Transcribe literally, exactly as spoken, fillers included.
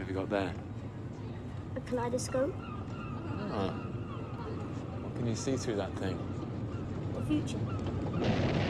you got there? A kaleidoscope? Ah. What can you see through that thing? The future.